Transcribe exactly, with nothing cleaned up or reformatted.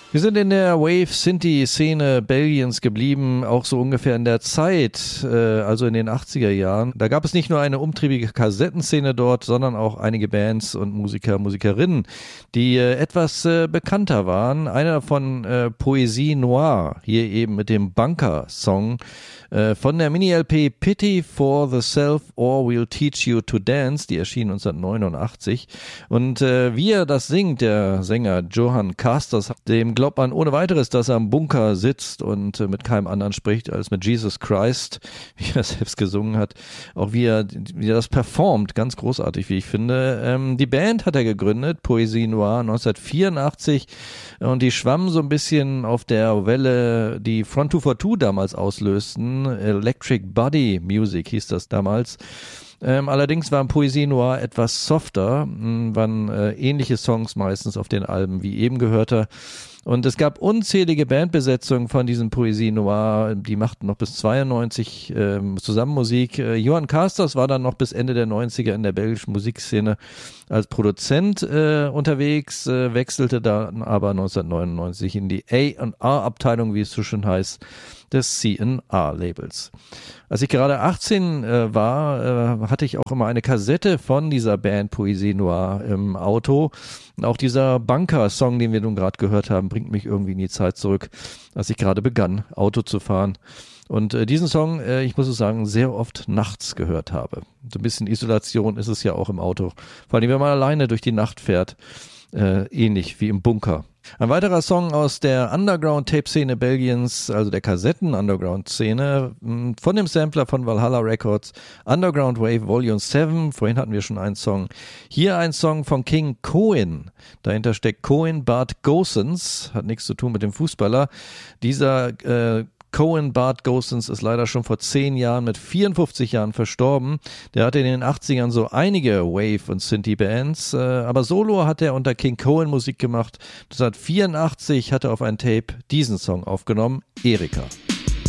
Wir sind in der Wave-Synthi-Szene Belgiens geblieben, auch so ungefähr in der Zeit, äh, also in den achtziger Jahren. Da gab es nicht nur eine umtriebige Kassettenszene dort, sondern auch einige Bands und Musiker, Musikerinnen, die äh, etwas äh, bekannter waren. Einer davon äh, Poesie Noire, hier eben mit dem Bunker-Song äh, von der Mini-L P Pity for the Self or We'll Teach You to Dance, die erschien neunzehnhundertneunundachtzig. Und äh, wie er das singt, der Sänger Johan Casters, dem glaubt man ohne weiteres, dass er am Bunker sitzt und äh, mit keinem anderen spricht als mit Jesus Christ, wie er selbst gesungen hat. Auch wie er, wie er das performt, ganz großartig, wie ich finde. Ähm, die Band hat er gegründet, Poesie Noire, neunzehnhundertvierundachtzig, und die schwammen so ein bisschen auf der Welle, die Front two forty-two damals auslösten. Electric Body Music hieß das damals. Ähm, allerdings waren Poesie Noire etwas softer, mh, waren äh, ähnliche Songs meistens auf den Alben wie eben gehörter. Und es gab unzählige Bandbesetzungen von diesen Poesie Noire, die machten noch bis zweiundneunzig ähm, zusammen Musik. Äh, Johan Casters war dann noch bis Ende der neunziger in der belgischen Musikszene als Produzent äh, unterwegs, äh, wechselte dann aber neunzehnhundertneunundneunzig in die A und R-Abteilung, wie es so schön heißt, des C und R-Labels. Als ich gerade achtzehn äh, war, äh, hatte ich auch immer eine Kassette von dieser Band Poesie Noire im Auto. Und auch dieser Bunker-Song, den wir nun gerade gehört haben, bringt mich irgendwie in die Zeit zurück, als ich gerade begann, Auto zu fahren. Und äh, diesen Song, äh, ich muss es sagen, sehr oft nachts gehört habe. So ein bisschen Isolation ist es ja auch im Auto. Vor allem, wenn man alleine durch die Nacht fährt, äh, ähnlich wie im Bunker. Ein weiterer Song aus der Underground-Tape-Szene Belgiens, also der Kassetten-Underground-Szene, von dem Sampler von Valhalla Records, Underground Wave Volume sieben. Vorhin hatten wir schon einen Song. Hier ein Song von King Cohen. Dahinter steckt Cohen Bart Goossens, hat nichts zu tun mit dem Fußballer. Dieser äh, Cohen Bart Goossens ist leider schon vor zehn Jahren mit vierundfünfzig Jahren verstorben. Der hatte in den achtzigern so einige Wave- und Synthie-Bands, äh, aber solo hat er unter King Cohen Musik gemacht. neunzehnhundertvierundachtzig hat er auf ein Tape diesen Song aufgenommen, Erika.